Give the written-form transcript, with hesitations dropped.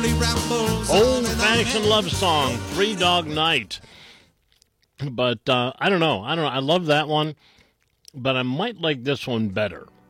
Old-fashioned love song, Three Dog Night. But I don't know. I love that one, but I might like this one better.